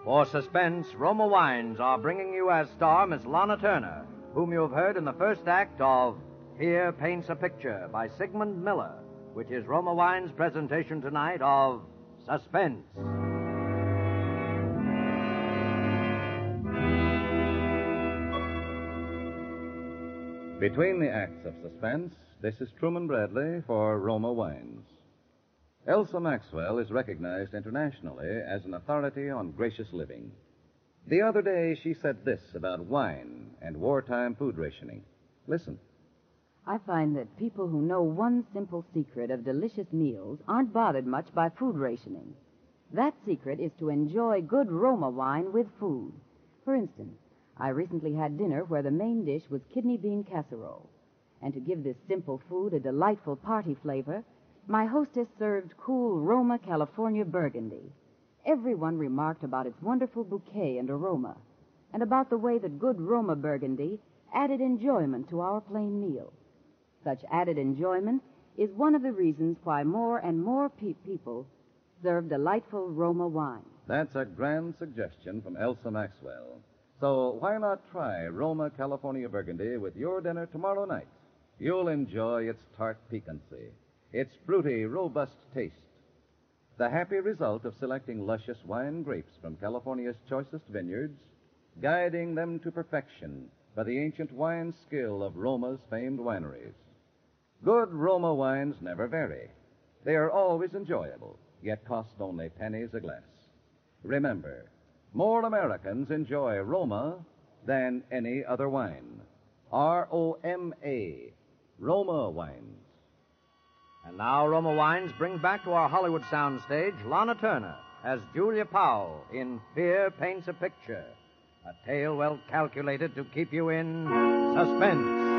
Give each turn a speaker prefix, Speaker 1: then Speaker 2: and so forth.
Speaker 1: For Suspense, Roma Wines are bringing you as star Miss Lana Turner, whom you have heard in the first act of Here Paints a Picture by Sigmund Miller, which is Roma Wines' presentation tonight of Suspense.
Speaker 2: Between the acts of Suspense, this is Truman Bradley for Roma Wines. Elsa Maxwell is recognized internationally as an authority on gracious living. The other day, she said this about wine and wartime food rationing. Listen.
Speaker 3: I find that people who know one simple secret of delicious meals aren't bothered much by food rationing. That secret is to enjoy good Roma wine with food. For instance, I recently had dinner where the main dish was kidney bean casserole. And to give this simple food a delightful party flavor, my hostess served cool Roma California Burgundy. Everyone remarked about its wonderful bouquet and aroma, and about the way that good Roma Burgundy added enjoyment to our plain meal. Such added enjoyment is one of the reasons why more and more people serve delightful Roma wine.
Speaker 2: That's a grand suggestion from Elsa Maxwell. So why not try Roma California Burgundy with your dinner tomorrow night? You'll enjoy its tart piquancy, its fruity, robust taste, the happy result of selecting luscious wine grapes from California's choicest vineyards, guiding them to perfection by the ancient wine skill of Roma's famed wineries. Good Roma wines never vary. They are always enjoyable, yet cost only pennies a glass. Remember, more Americans enjoy Roma than any other wine. R-O-M-A, Roma wines.
Speaker 1: And now Roma Wines brings back to our Hollywood soundstage Lana Turner as Julia Powell in Fear Paints a Picture, a tale well calculated to keep you in suspense.